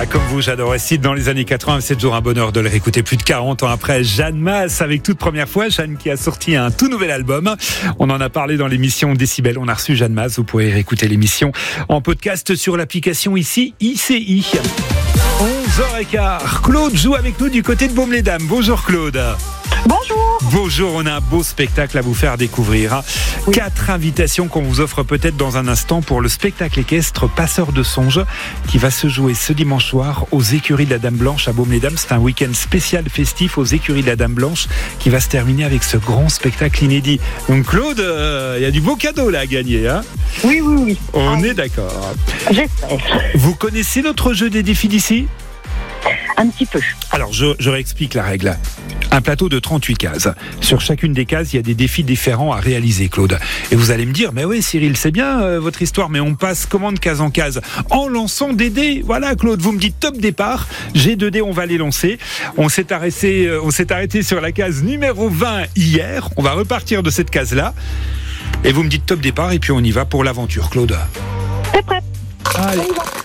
Comme vous, j'adorais ce titre dans les années 80. C'est toujours un bonheur de le réécouter plus de 40 ans après. Jeanne Masse avec toute première fois. Jeanne qui a sorti un tout nouvel album. On en a parlé dans l'émission Décibel. On a reçu Jeanne Masse. Vous pouvez réécouter l'émission en podcast sur l'application ici, ICI. 11h15. Claude joue avec nous du côté de Baume-les-Dames. Bonjour Claude. Bonjour. Bonjour, on a un beau spectacle à vous faire découvrir. Oui. 4 invitations qu'on vous offre peut-être dans un instant pour le spectacle équestre Passeur de songes qui va se jouer ce dimanche soir aux écuries de la Dame Blanche à Baume-les-Dames. C'est un week-end spécial festif aux écuries de la Dame Blanche qui va se terminer avec ce grand spectacle inédit. Donc Claude, il y a du beau cadeau là à gagner. Hein ? Oui. On est d'accord. J'espère. Vous connaissez notre jeu des défis d'ici ? Un petit peu. Alors, je réexplique la règle. Un plateau de 38 cases. Sur chacune des cases, il y a des défis différents à réaliser, Claude. Et vous allez me dire, mais oui, Cyril, c'est bien votre histoire, mais on passe comment de case en case ? En lançant des dés. Voilà, Claude, vous me dites top départ. J'ai 2 dés, on va les lancer. On s'est arrêté sur la case numéro 20 hier. On va repartir de cette case-là. Et vous me dites top départ, et puis on y va pour l'aventure, Claude. C'est prêt. Allez.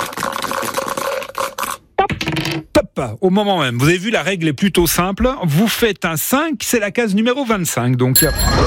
Au moment même. Vous avez vu, la règle est plutôt simple. Vous faites un 5, c'est la case numéro 25. Donc,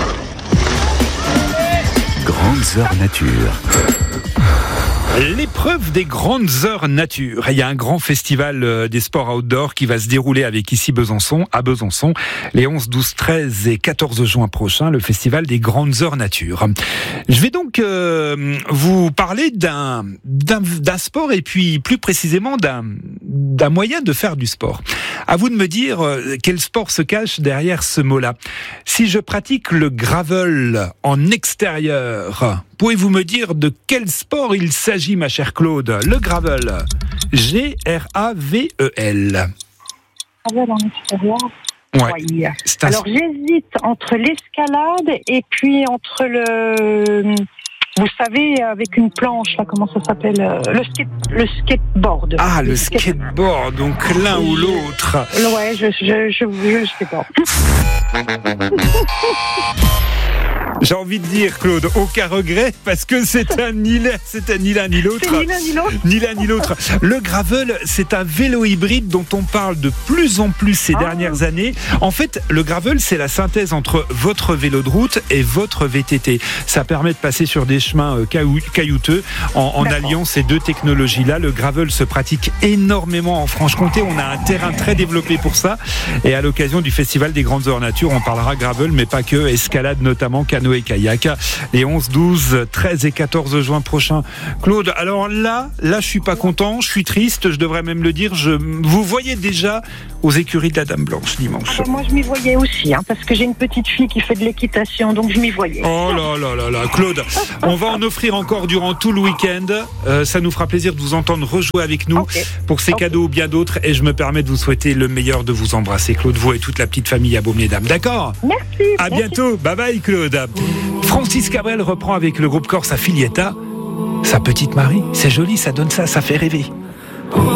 Grandes heures nature. L'épreuve des grandes heures nature. Il y a un grand festival des sports outdoor qui va se dérouler avec ici à Besançon, les 11, 12, 13 et 14 juin prochains, le festival des grandes heures nature. Je vais donc vous parler d'un sport et puis plus précisément d'un moyen de faire du sport. À vous de me dire quel sport se cache derrière ce mot-là. Si je pratique le gravel en extérieur, pouvez-vous me dire de quel sport il s'agit, ma chère Claude ? Le gravel. G-R-A-V-E-L. Gravel en extérieur. Ouais. Oui. Alors j'hésite entre l'escalade et puis entre le... Vous savez, avec une planche, là, comment ça s'appelle ? Le skateboard. Ah, le skateboard, donc l'un ou l'autre. Ouais, je sais pas. J'ai envie de dire, Claude, aucun regret, parce que c'était ni l'un ni l'autre. C'est ni l'un ni l'autre. Ni l'un ni l'autre. Le gravel, c'est un vélo hybride dont on parle de plus en plus ces dernières années. En fait, le gravel, c'est la synthèse entre votre vélo de route et votre VTT. Ça permet de passer sur des chemins caillouteux en alliant ces 2 technologies-là. Le gravel se pratique énormément en Franche-Comté. On a un terrain très développé pour ça. Et à l'occasion du Festival des Grandes Heures Nature, on parlera gravel, mais pas que, escalade notamment, canoë et kayak, les 11, 12, 13 et 14 juin prochains. Claude, alors là, je suis pas content, je suis triste, je devrais même le dire, vous voyez déjà aux écuries de la Dame Blanche dimanche. Moi, je m'y voyais aussi, parce que j'ai une petite fille qui fait de l'équitation, donc je m'y voyais. Oh là, Claude, on va en offrir encore durant tout le week-end. Ça nous fera plaisir de vous entendre rejouer avec nous pour ces cadeaux ou bien d'autres, et je me permets de vous souhaiter le meilleur, de vous embrasser, Claude, vous et toute la petite famille à Baume-les-Dames. D'accord ? Merci. À bientôt. Bye bye, Claude. Francis Cabrel reprend avec le groupe corse Affilietta. Sa petite Marie, c'est joli, ça donne ça fait rêver.